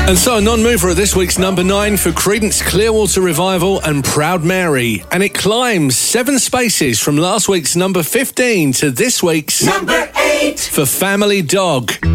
And so a non-mover at this week's number 9 for Creedence Clearwater Revival and Proud Mary. And it climbs 7 spaces from last week's number 15 to this week's number 8 for Family Dog.